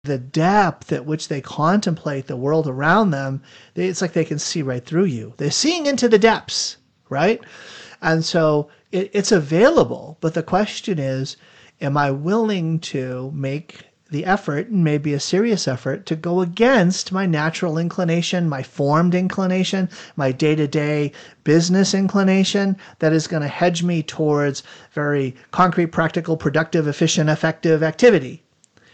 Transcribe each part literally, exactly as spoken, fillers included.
the depth at which they contemplate the world around them, they, it's like they can see right through you. They're seeing into the depths, right? And so it, it's available. But the question is, am I willing to make the effort, and maybe a serious effort, to go against my natural inclination, my formed inclination, my day-to-day business inclination that is going to hedge me towards very concrete, practical, productive, efficient, effective activity?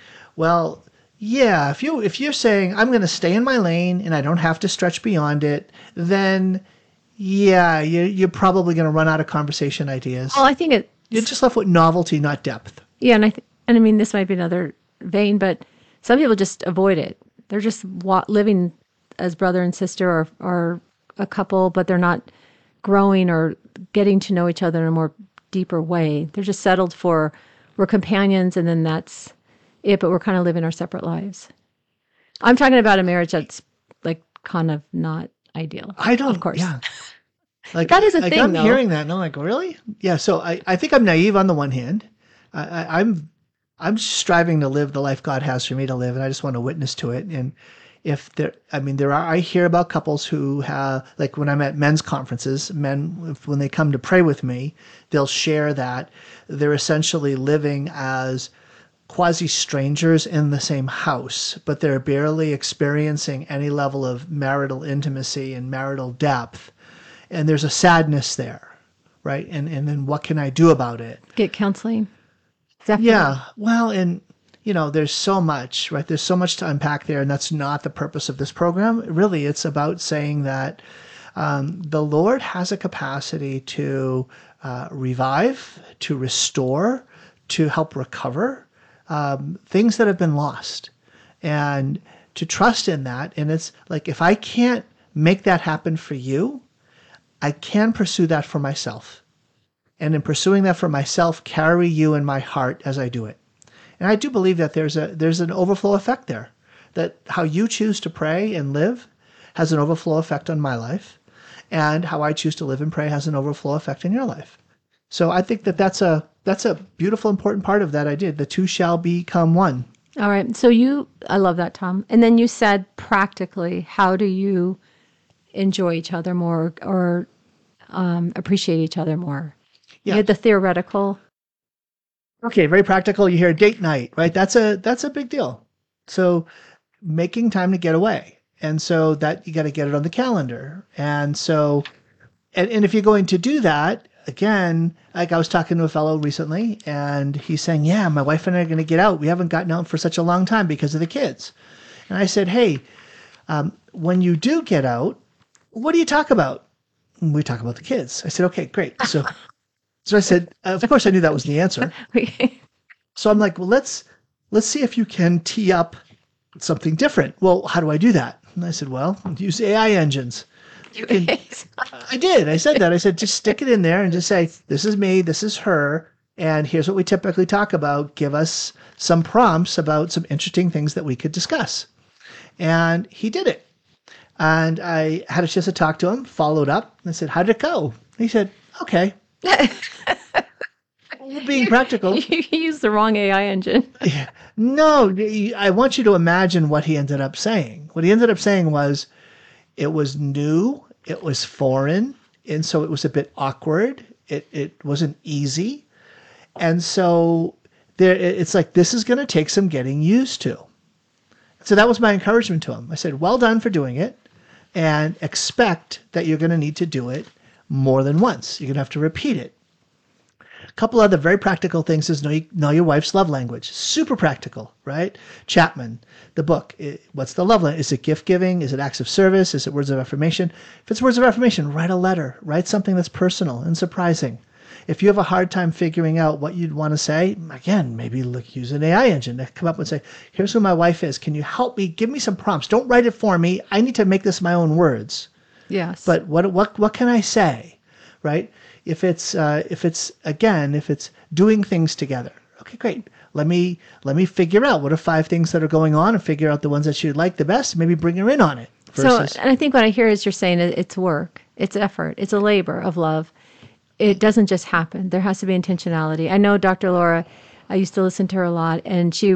Well, yeah, if you if you're saying I'm going to stay in my lane and I don't have to stretch beyond it, then yeah, you, you're probably going to run out of conversation ideas. Well, I think it. You're just left with novelty, not depth. Yeah, and I th- and I mean this might be another vein, but some people just avoid it. They're just wa- living as brother and sister, or or a couple, but they're not growing or getting to know each other in a more deeper way. They're just settled for we're companions, and then that's it. But we're kind of living our separate lives. I'm talking about a marriage that's like kind of not ideal. I don't, of course. Yeah. Like, that is a like thing, I'm though. hearing that and I'm like, really? Yeah. So I, I think I'm naive on the one hand. I, I, I'm, I'm striving to live the life God has for me to live, and I just want to witness to it. And if there, I mean, there are, I hear about couples who have, like when I'm at men's conferences, men, if, when they come to pray with me, they'll share that they're essentially living as quasi strangers in the same house, but they're barely experiencing any level of marital intimacy and marital depth. And there's a sadness there, right? And and then what can I do about it? Get counseling. Definitely. Yeah. Well, and you know, there's so much, right? There's so much to unpack there, and that's not the purpose of this program. Really, it's about saying that um, the Lord has a capacity to uh, revive, to restore, to help recover um, things that have been lost, and to trust in that. And it's like, if I can't make that happen for you, I can pursue that for myself. And in pursuing that for myself, carry you in my heart as I do it. And I do believe that there's a there's an overflow effect there, that how you choose to pray and live has an overflow effect on my life, and how I choose to live and pray has an overflow effect in your life. So I think that that's a that's a beautiful, important part of that idea. The two shall become one. All right. So you, I love that, Tom. And then you said practically, how do you enjoy each other more, or um, appreciate each other more? Yeah. You had the theoretical. Okay, very practical. You hear date night, right? That's a that's a big deal. So making time to get away. And so that you got to get it on the calendar. And so and, and if you're going to do that, again, like I was talking to a fellow recently, and he's saying, yeah, my wife and I are going to get out. We haven't gotten out for such a long time because of the kids. And I said, hey, um, when you do get out, what do you talk about? And we talk about the kids. I said, okay, great. So So I said, of course I knew that was the answer. So I'm like, well, let's let's see if you can tee up something different. Well, how do I do that? And I said, well, use A I engines. You can, I did. I said that. I said, just stick it in there and just say, this is me, this is her, and here's what we typically talk about. Give us some prompts about some interesting things that we could discuss. And he did it. And I had a chance to talk to him, followed up, and I said, how did it go? He said, okay. Being practical. You used the wrong A I engine. Yeah. No, I want you to imagine what he ended up saying. What he ended up saying was, it was new, it was foreign, and so it was a bit awkward. It it wasn't easy. And so there, it's like, this is going to take some getting used to. So that was my encouragement to him. I said, well done for doing it, and expect that you're going to need to do it more than once. You're going to have to repeat it. A couple other very practical things is know, you, know your wife's love language. Super practical, right? Chapman, the book. It, what's the love language? Is it gift giving? Is it acts of service? Is it words of affirmation? If it's words of affirmation, write a letter. Write something that's personal and surprising. If you have a hard time figuring out what you'd want to say, again, maybe look, use an A I engine to come up and say, here's who my wife is. Can you help me? Give me some prompts. Don't write it for me. I need to make this my own words. Yes. But what what what can I say, right? If it's uh, if it's again if it's doing things together, okay, great. Let me let me figure out what are five things that are going on, and figure out the ones that she'd like the best. Maybe bring her in on it. Versus, so, and I think what I hear is you're saying it's work, it's effort, it's a labor of love. It doesn't just happen. There has to be intentionality. I know Doctor Laura. I used to listen to her a lot, and she would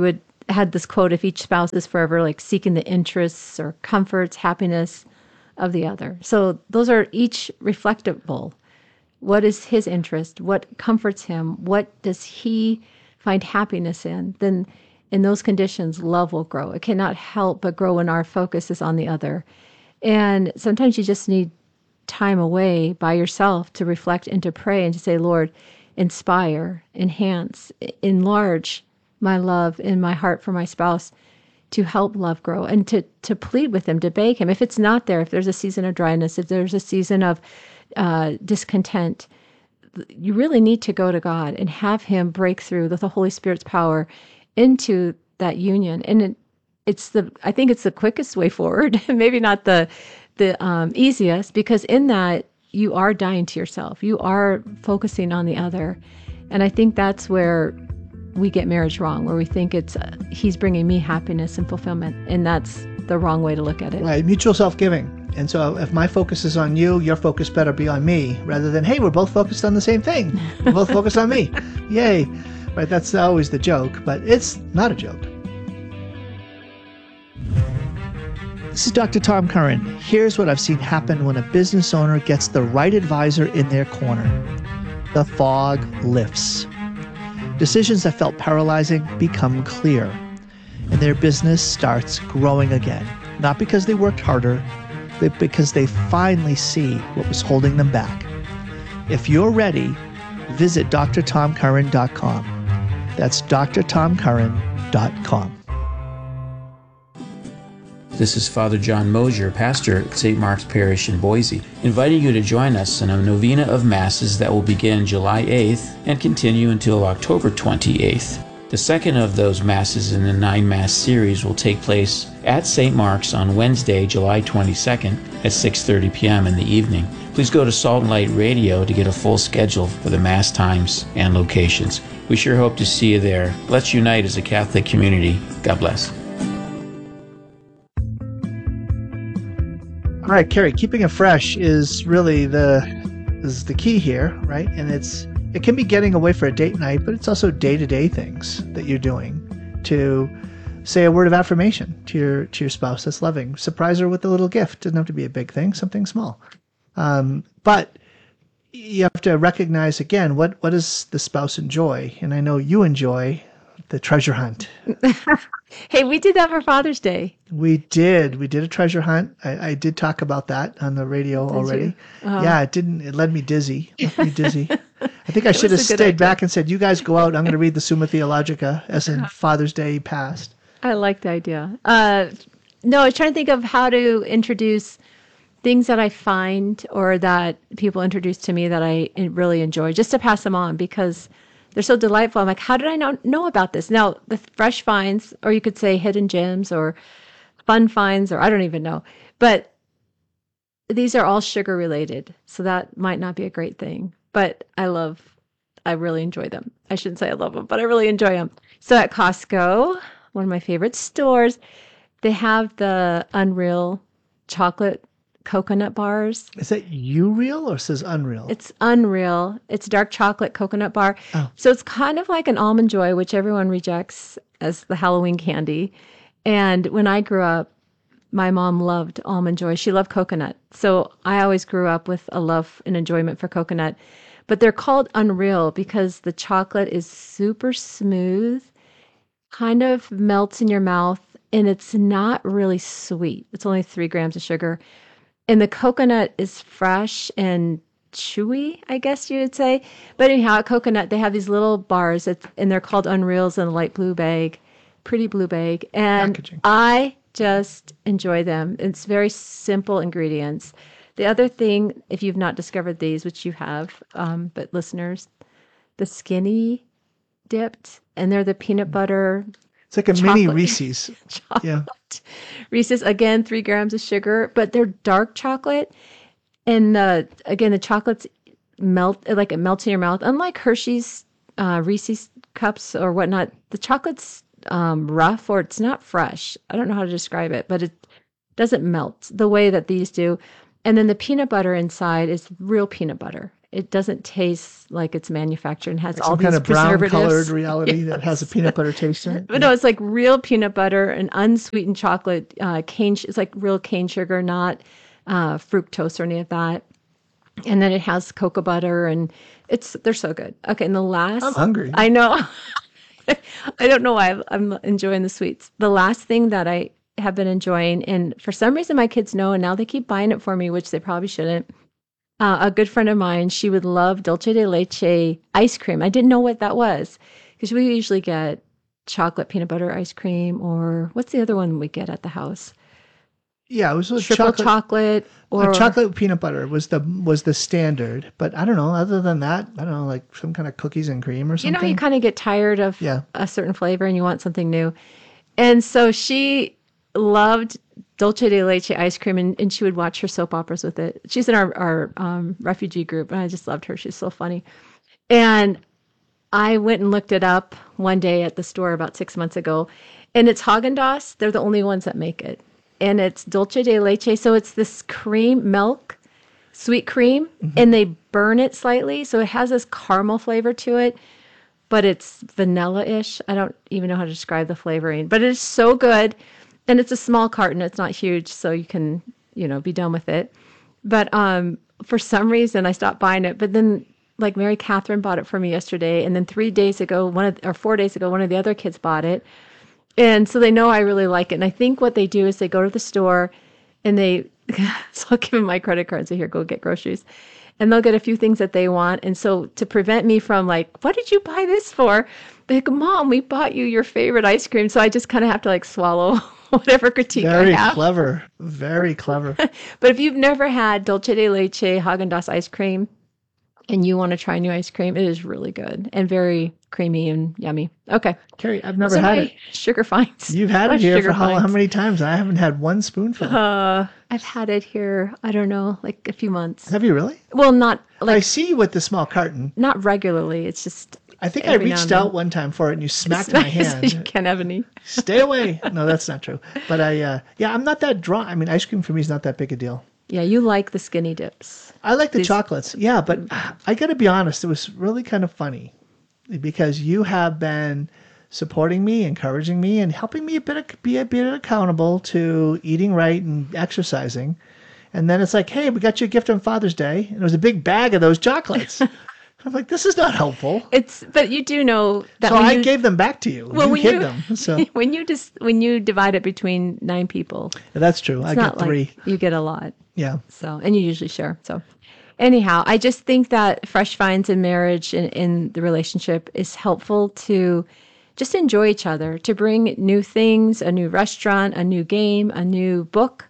had this quote, if each spouse is forever like seeking the interests or comforts, happiness of the other. So those are each reflectable. What is his interest? What comforts him? What does he find happiness in? Then in those conditions, love will grow. It cannot help but grow when our focus is on the other. And sometimes you just need time away by yourself to reflect and to pray and to say, Lord, inspire, enhance, enlarge my love in my heart for my spouse, to help love grow, and to to plead with him, to beg him. If it's not there, if there's a season of dryness, if there's a season of uh, discontent, you really need to go to God and have him break through with the Holy Spirit's power into that union. And it, it's the, I think it's the quickest way forward, maybe not the, the um, easiest, because in that you are dying to yourself. You are focusing on the other. And I think that's where we get marriage wrong, where we think it's, uh, he's bringing me happiness and fulfillment. And that's the wrong way to look at it. Right. Mutual self-giving. And so if my focus is on you, your focus better be on me, rather than, hey, we're both focused on the same thing. We're both focused on me. Yay. Right. That's always the joke, but it's not a joke. This is Doctor Tom Curran. Here's what I've seen happen when a business owner gets the right advisor in their corner. The fog lifts. Decisions that felt paralyzing become clear, and their business starts growing again. Not because they worked harder, but because they finally see what was holding them back. If you're ready, visit d r tom curran dot com. That's d r tom curran dot com. This is Father John Mosier, pastor at Saint Mark's Parish in Boise, inviting you to join us in a novena of Masses that will begin July eighth and continue until October twenty-eighth. The second of those Masses in the nine-Mass series will take place at Saint Mark's on Wednesday, July twenty-second at six thirty p.m. in the evening. Please go to Salt and Light Radio to get a full schedule for the Mass times and locations. We sure hope to see you there. Let's unite as a Catholic community. God bless. All right, Carrie, keeping it fresh is really the is the key here, right? And it's it can be getting away for a date night, but it's also day-to-day things that you're doing to say a word of affirmation to your to your spouse that's loving. Surprise her with a little gift. Doesn't have to be a big thing, something small. Um, but you have to recognize again what what does the spouse enjoy, and I know you enjoy the treasure hunt. Hey, we did that for Father's Day. We did. We did a treasure hunt. I, I did talk about that on the radio did already. Uh-huh. Yeah, it didn't. It led me dizzy. It led me dizzy. I think I should have stayed idea. back and said, "You guys go out. I'm going to read the Summa Theologica as in Father's Day passed." I like the idea. Uh, no, I was trying to think of how to introduce things that I find or that people introduce to me that I really enjoy, just to pass them on because they're so delightful. I'm like, how did I not know about this? Now, the fresh finds, or you could say hidden gems or fun finds, or I don't even know. But these are all sugar related, so that might not be a great thing. But I love, I really enjoy them. I shouldn't say I love them, but I really enjoy them. So at Costco, one of my favorite stores, they have the Unreal chocolate coconut bars. Is that you real or says Unreal? It's Unreal. It's dark chocolate coconut bar. Oh. So it's kind of like an Almond Joy, which everyone rejects as the Halloween candy. And when I grew up, my mom loved Almond Joy. She loved coconut. So I always grew up with a love and enjoyment for coconut. But they're called Unreal because the chocolate is super smooth, kind of melts in your mouth, and it's not really sweet. It's only three grams of sugar. And the coconut is fresh and chewy, I guess you would say. But anyhow, at Coconut, they have these little bars, it's, and they're called Unreals in a light blue bag, pretty blue bag. And packaging. I just enjoy them. It's very simple ingredients. The other thing, if you've not discovered these, which you have, um, but listeners, the Skinny dipped, and they're the peanut butter. It's like a chocolate. mini Reese's. Yeah. Reese's, again, three grams of sugar, but they're dark chocolate. And uh, again, the chocolates melt, like it melts in your mouth. Unlike Hershey's uh, Reese's cups or whatnot, the chocolate's um, rough or it's not fresh. I don't know how to describe it, but it doesn't melt the way that these do. And then the peanut butter inside is real peanut butter. It doesn't taste like it's manufactured and has Like all some these kind of brown colored preservatives. reality that has a peanut butter taste in it. But no, it's like real peanut butter and unsweetened chocolate, uh, cane. It's like real cane sugar, not uh, fructose or any of that. And then it has cocoa butter, and it's they're so good. Okay, and the last, I'm hungry. I know. I don't know why I'm enjoying the sweets. The last thing that I have been enjoying, and for some reason my kids know, and now they keep buying it for me, which they probably shouldn't. Uh, a good friend of mine, she would love dulce de leche ice cream. I didn't know what that was because we usually get chocolate peanut butter ice cream, or what's the other one we get at the house? Yeah, it was with Triple chocolate. chocolate, or Uh, chocolate with peanut butter was the was the standard, but I don't know. Other than that, I don't know, like some kind of cookies and cream or you something. know, you kind of get tired of Yeah. a certain flavor and you want something new. And so she loved dulce de leche ice cream, and, and she would watch her soap operas with it. She's in our, our um, refugee group, and I just loved her. She's so funny. And I went and looked it up one day at the store about six months ago, and it's Haagen-Dazs. They're the only ones that make it. And it's dulce de leche. So it's this cream, milk, sweet cream, Mm-hmm. and they burn it slightly. So it has this caramel flavor to it, but it's vanilla-ish. I don't even know how to describe the flavoring, but it's so good. And it's a small carton. It's not huge, so you can, you know, be done with it. But um, for some reason, I stopped buying it. But then, like, Mary Catherine bought it for me yesterday, and then three days ago, one of or four days ago, one of the other kids bought it. And so they know I really like it. And I think what they do is they go to the store and they, so I'll give them my credit card and say, here, go get groceries. And they'll get a few things that they want. And so to prevent me from like, what did you buy this for? They go, Mom, we bought you your favorite ice cream. So I just kind of have to like swallow whatever critique Very I have. clever. Very clever. But if you've never had dulce de leche Haagen-Dazs ice cream and you want to try new ice cream, it is really good and very creamy and yummy. Okay. Carrie, I've never So had my it. Sugar finds. You've had My it here sugar for how, how finds. many times? I haven't had one spoonful. Uh, I've had it here, I don't know, like a few months. Have you really? Well, not I like see you with the small carton. not regularly. It's just I think I every now reached and then. out one time for it and you smacked my you hand. can't have any. Stay away. No, that's not true. But I, uh, yeah, I'm not that drawn. I mean, ice cream for me is not that big a deal. Yeah, you like the skinny dips. I like the These- chocolates. Yeah, but I got to be honest, it was really kind of funny because you have been supporting me, encouraging me, and helping me a bit of, be a bit accountable to eating right and exercising. And then it's like, hey, we got you a gift on Father's Day, and it was a big bag of those chocolates. I'm like, this is not helpful. It's but you do know that So when I you, gave them back to you. well, you when hid you them. So when you just when you divide it between nine people, that's true. I it's got not three. like you get a lot. Yeah. So, and you usually share. So, anyhow, I just think that fresh finds in marriage and in the relationship is helpful to just enjoy each other, to bring new things, a new restaurant, a new game, a new book,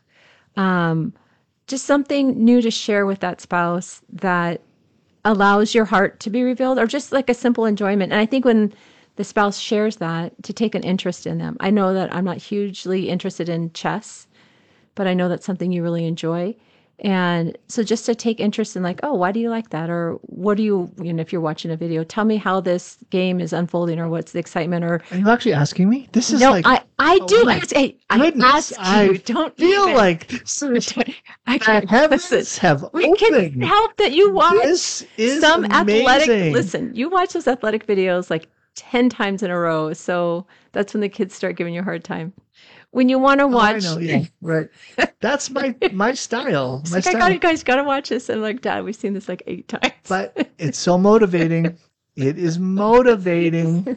um, just something new to share with that spouse that allows your heart to be revealed, or just like a simple enjoyment. And I think when the spouse shares that, to take an interest in them. I know that I'm not hugely interested in chess, but I know that's something you really enjoy. And so just to take interest in like, oh, why do you like that? Or what do you, you know, if you're watching a video, tell me how this game is unfolding or what's the excitement or. Are you actually asking me? This is No, like, I, I oh do my ask, hey, I goodness, ask I you, don't feel even- like this is, I the can't, heavens listen, have we can opened. help that you watch This is some athletic, amazing. listen, you watch those athletic videos like ten times in a row. So that's when the kids start giving you a hard time. When you want to Oh, I watch, know, yeah, right. That's my my style. it's My like, I style. got you guys got to watch this. And I'm like, Dad, we've seen this like eight times. But it's so motivating. It is motivating.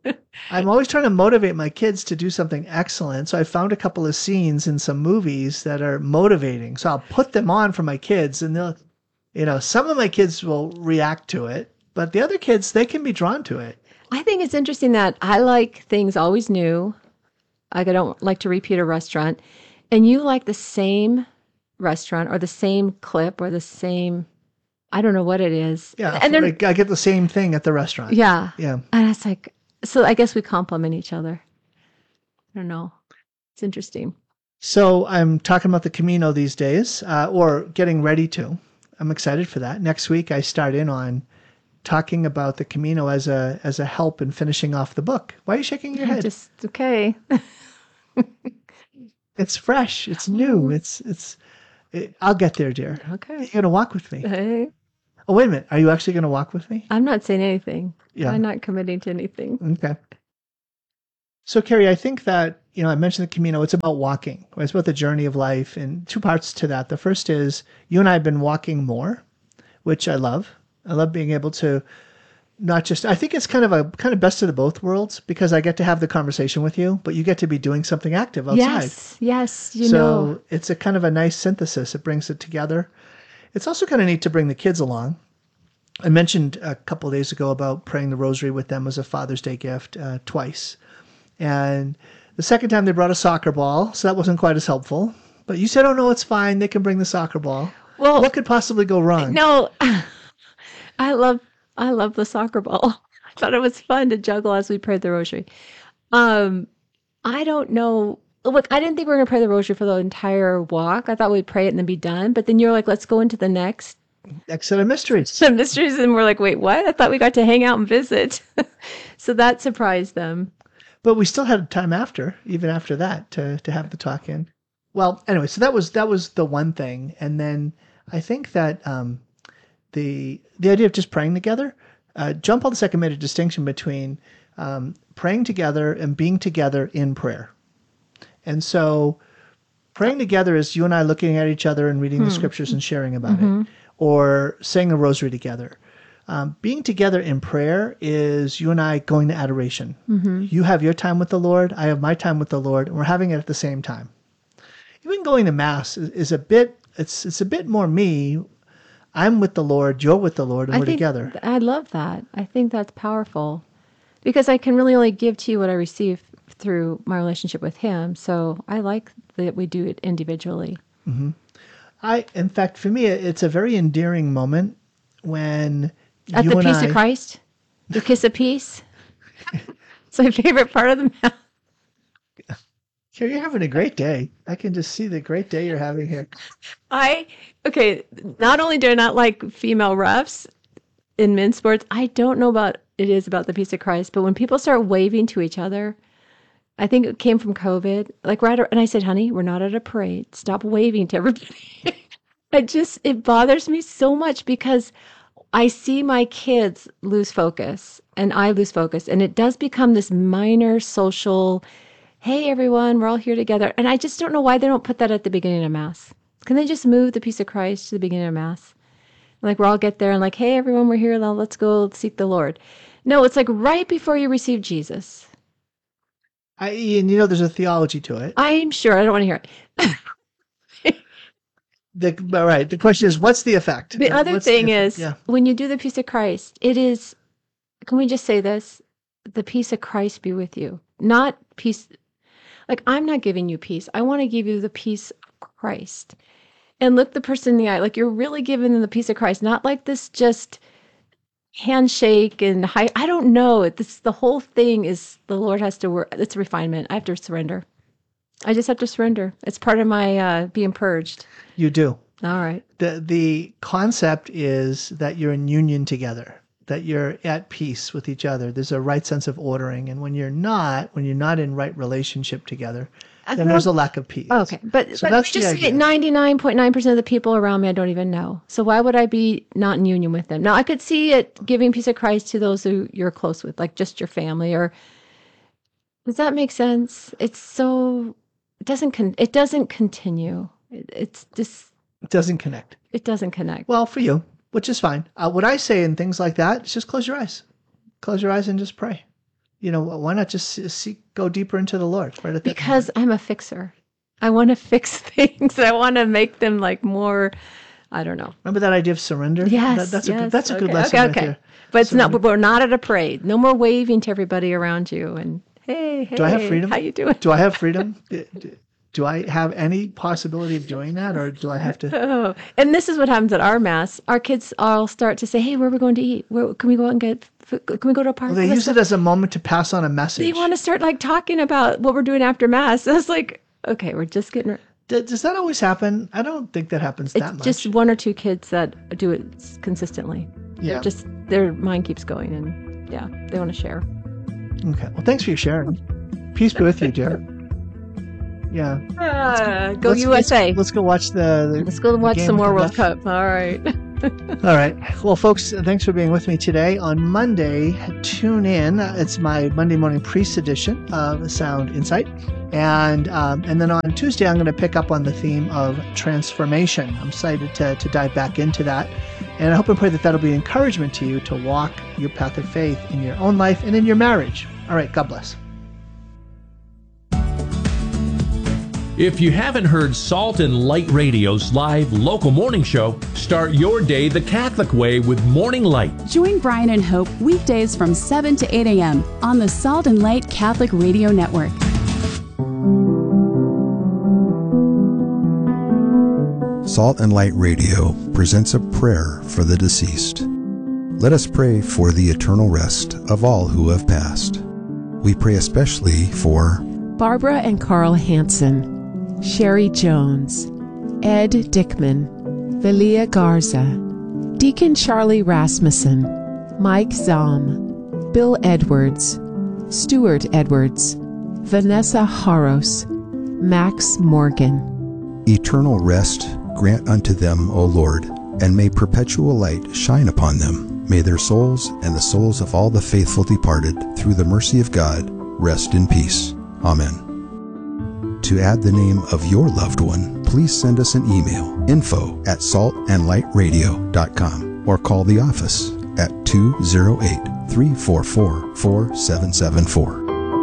I'm always trying to motivate my kids to do something excellent. So I found a couple of scenes in some movies that are motivating. So I'll put them on for my kids, and they'll, you know, some of my kids will react to it, but the other kids, they can be drawn to it. I think it's interesting that I like things always new. Like I don't like to repeat a restaurant. And you like the same restaurant or the same clip or the same, I don't know what it is. Yeah, And then, like I get the same thing at the restaurant. yeah. Yeah. And it's like, so I guess we complement each other. I don't know. It's interesting. So I'm talking about the Camino these days, uh, or getting ready to. I'm excited for that. Next week, I start in on talking about the Camino as a as a help in finishing off the book. Why are you shaking your head? Just, okay. It's fresh. It's new. It's it's. It, I'll get there, dear. Okay. You're gonna walk with me. Hey. Oh, wait a minute. Are you actually going to walk with me? I'm not saying anything. Yeah. I'm not committing to anything. Okay. So, Carrie, I think that, you know, I mentioned the Camino. It's about walking. Right? It's about the journey of life, and two parts to that. The first is you and I have been walking more, which I love. I love being able to not just, I think it's kind of a kind of best of the both worlds, because I get to have the conversation with you, but you get to be doing something active outside. Yes, yes, you so know. it's a kind of a nice synthesis. It brings it together. It's also kind of neat to bring the kids along. I mentioned a couple of days ago about praying the rosary with them as a Father's Day gift uh, twice. And the second time they brought a soccer ball, so that wasn't quite as helpful. But you said, oh, no, it's fine. They can bring the soccer ball. Well, what could possibly go wrong? No, I love I love the soccer ball. I thought it was fun to juggle as we prayed the rosary. Um, I don't know. Look, I didn't think we were going to pray the rosary for the entire walk. I thought we'd pray it and then be done. But then you're like, let's go into the next Next set of mysteries. some mysteries. And we're like, wait, what? I thought we got to hang out and visit. So that surprised them. But we still had time after, even after that, to, to have the talk in. Well, anyway, so that was that was the one thing. And then I think that um, the the idea of just praying together, uh, John Paul the Second made a distinction between um, praying together and being together in prayer. And so praying together is you and I looking at each other and reading Hmm. the scriptures and sharing about Mhm. it, or saying a rosary together. Um, being together in prayer is you and I going to adoration. Mhm. You have your time with the Lord, I have my time with the Lord, and we're having it at the same time. Even going to Mass is, is a bit, it's it's a bit more me. I'm with the Lord, you're with the Lord, and I we're think together. I love that. I think that's powerful because I can really only give to you what I receive through my relationship with Him. So I like that we do it individually. hmm I, in fact, for me, it's a very endearing moment when At you the and peace I, of Christ, the kiss of peace. It's my favorite part of the Mass. Here, you're having a great day. I can just see the great day you're having here. I okay. Not only do I not like female refs in men's sports, I don't know about it is about the peace of Christ. But when people start waving to each other, I think it came from COVID. Like right, and I said, "Honey, we're not at a parade. Stop waving to everybody." I just it bothers me so much because I see my kids lose focus, and I lose focus, and it does become this minor social. Hey, everyone, we're all here together. And I just don't know why they don't put that at the beginning of Mass. Can they just move the peace of Christ to the beginning of Mass? Like, we'll all get there and like, hey, everyone, we're here. Now let's go seek the Lord. No, it's like right before you receive Jesus. I, and you know, there's a theology to it. I'm sure. I don't want to hear it. The, all right. The question is, what's the effect? The other What's thing the, is, yeah. when you do the peace of Christ, it is, can we just say this? The peace of Christ be with you. Not peace. Like, I'm not giving you peace. I want to give you the peace of Christ. And look the person in the eye. Like, you're really giving them the peace of Christ. Not like this just handshake and high. I don't know. This, the whole thing is the Lord has to work. It's refinement. I have to surrender. I just have to surrender. It's part of my uh, being purged. You do. All right. The, the concept is that you're in union together, that you're at peace with each other. There's a right sense of ordering. And when you're not, when you're not in right relationship together, then there's a lack of peace. Okay, but, So but that's the just idea. ninety-nine point nine percent of the people around me I don't even know. So why would I be not in union with them? Now, I could see it giving peace of Christ to those who you're close with, like just your family. Or does that make sense? It's so it doesn't con- it doesn't continue. It, it's just It doesn't connect. it doesn't connect. Well, for you, which is fine. Uh, what I say in things like that is just close your eyes. Close your eyes and just pray. You know, why not just see, see go deeper into the Lord right at that Because I'm a fixer. I want to fix things. I want to make them like more. I don't know. Remember that idea of surrender? Yes, That- that's a yes. good, that's a good Okay, lesson okay, right okay. there. But it's not. Surrender. We're not at a parade. No more waving to everybody around you. And hey, hey, Do I have freedom? How you doing? Do I have freedom? Do, do- do I have any possibility of doing that, or do I have to? Oh, and this is what happens at our Mass. Our kids all start to say, "Hey, where are we going to eat? Where can we go out and get? Food? Can we go to a park?" Well, they Let's use go." it as a moment to pass on a message. They want to start like talking about what we're doing after Mass. I was like, okay, we're just getting. D- Does that always happen? I don't think that happens that It's much. just one or two kids that do it consistently. yeah. They're just their mind keeps going, and yeah, they want to share. Okay. Well, thanks for your sharing. Peace be with you, Jared. Yeah. Uh, go Let's- U S A. Let's, let's go watch the. the Let's go watch game some with more the World Dutch. Cup. All right. All right. Well, folks, thanks for being with me today. On Monday, tune in. It's my Monday morning priest edition of Sound Insight. And um, and then on Tuesday, I'm going to pick up on the theme of transformation. I'm excited to, to dive back into that. And I hope and pray that that'll be encouragement to you to walk your path of faith in your own life and in your marriage. All right. God bless. If you haven't heard Salt and Light Radio's live local morning show, start your day the Catholic way with Morning Light. Join Brian and Hope weekdays from seven to eight a.m. on the Salt and Light Catholic Radio Network. Salt and Light Radio presents a prayer for the deceased. Let us pray for the eternal rest of all who have passed. We pray especially for Barbara and Carl Hansen, Sherry Jones, Ed Dickman, Valia Garza, Deacon Charlie Rasmussen, Mike Zahm, Bill Edwards, Stuart Edwards, Vanessa Haros, Max Morgan. Eternal rest grant unto them, O Lord, and may perpetual light shine upon them. May their souls and the souls of all the faithful departed, through the mercy of God, rest in peace. Amen. To add the name of your loved one, please send us an email, info at salt and light radio dot com, or call the office at two oh eight, three four four, four seven seven four.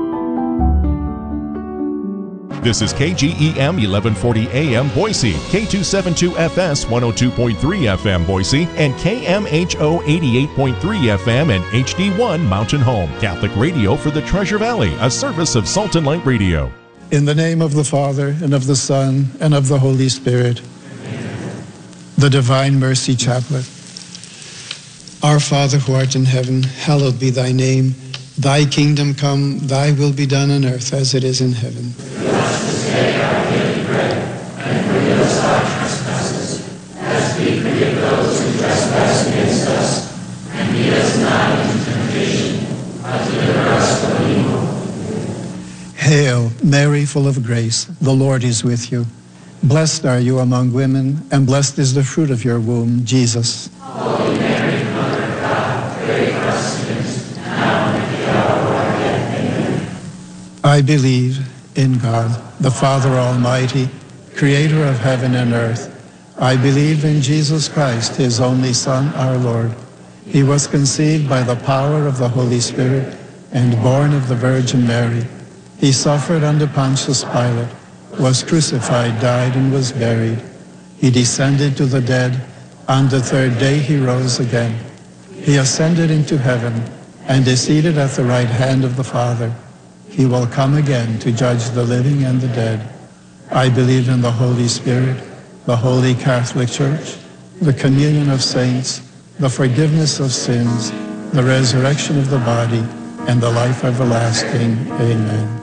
This is K G E M eleven forty A M Boise, K two seventy-two F S one oh two point three F M Boise, and K M H O eighty-eight point three F M and H D one Mountain Home. Catholic radio for the Treasure Valley, a service of Salt and Light Radio. In the name of the Father, and of the Son, and of the Holy Spirit. Amen. The Divine Mercy Chaplet. Our Father who art in heaven, hallowed be thy name. Thy kingdom come, thy will be done on earth as it is in heaven. Give us this day our daily bread, and forgive us our trespasses, as we forgive those who trespass against us. And lead us not into temptation, but deliver us from evil. Hail, Mary, full of grace, the Lord is with you. Blessed are you among women, and blessed is the fruit of your womb, Jesus. Holy Mary, Mother of God, pray for us sinners, now and at the hour of our death. Amen. I believe in God, the Father Almighty, creator of heaven and earth. I believe in Jesus Christ, his only Son, our Lord. He was conceived by the power of the Holy Spirit and born of the Virgin Mary. He suffered under Pontius Pilate, was crucified, died, and was buried. He descended to the dead. On the third day he rose again. He ascended into heaven and is seated at the right hand of the Father. He will come again to judge the living and the dead. I believe in the Holy Spirit, the Holy Catholic Church, the communion of saints, the forgiveness of sins, the resurrection of the body, and the life everlasting. Amen.